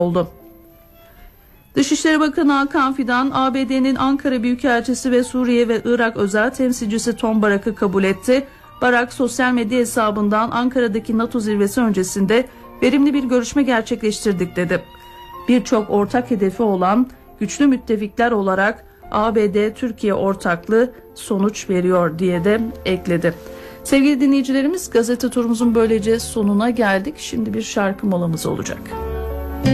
oldu. Dışişleri Bakanı Hakan Fidan, ABD'nin Ankara Büyükelçisi ve Suriye ve Irak özel temsilcisi Tom Barak'ı kabul etti. Barak sosyal medya hesabından Ankara'daki NATO zirvesi öncesinde verimli bir görüşme gerçekleştirdik dedi. Birçok ortak hedefi olan güçlü müttefikler olarak ABD-Türkiye ortaklığı sonuç veriyor diye de ekledi. Sevgili dinleyicilerimiz, gazete turumuzun böylece sonuna geldik. Şimdi bir şarkı molamız olacak.